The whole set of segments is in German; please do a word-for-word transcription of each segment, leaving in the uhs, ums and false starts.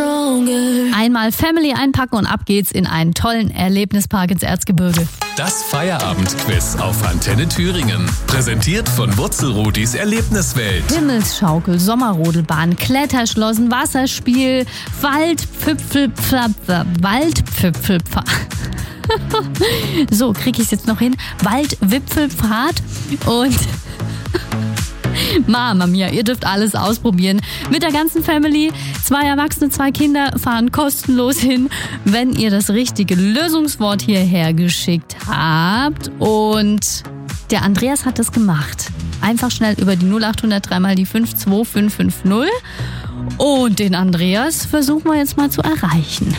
Einmal Family einpacken und ab geht's in einen tollen Erlebnispark ins Erzgebirge. Das Feierabendquiz auf Antenne Thüringen. Präsentiert von Wurzelrudis Erlebniswelt. Himmelsschaukel, Sommerrodelbahn, Kletterschlossen, Wasserspiel, Waldpfipfelpflapfer, Waldpfipfelpfad. So, krieg ich's jetzt noch hin? Waldwipfelpfad und Mama mia, ihr dürft alles ausprobieren. Mit der ganzen Family, zwei Erwachsene, zwei Kinder fahren kostenlos hin, wenn ihr das richtige Lösungswort hierher geschickt habt. Und der Andreas hat das gemacht. Einfach schnell über die null acht null null drei mal die fünf zwei fünf fünf null. Und den Andreas versuchen wir jetzt mal zu erreichen.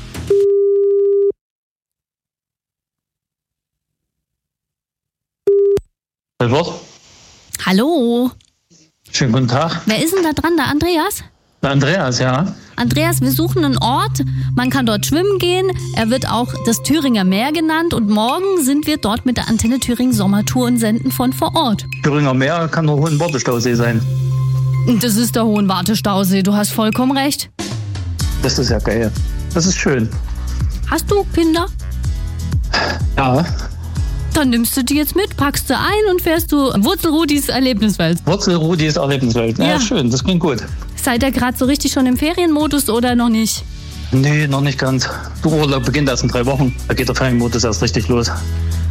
Wort. Hallo. Schönen guten Tag. Wer ist denn da dran? Der Andreas? Der Andreas, ja. Andreas, wir suchen einen Ort. Man kann dort schwimmen gehen. Er wird auch das Thüringer Meer genannt. Und morgen sind wir dort mit der Antenne Thüringen Sommertour und senden von vor Ort. Thüringer Meer kann nur Hohenwartestausee sein. Das ist der Hohenwartestausee. Du hast vollkommen recht. Das ist ja geil. Das ist schön. Hast du Kinder? Ja. Dann nimmst du die jetzt mit, packst sie ein und fährst du Wurzelrudis Erlebniswelt. Wurzelrudis Erlebniswelt. Ja, Ja. schön. Das klingt gut. Seid ihr gerade so richtig schon im Ferienmodus oder noch nicht? Nee, noch nicht ganz. Der Urlaub beginnt erst in drei Wochen. Da geht der Ferienmodus erst richtig los.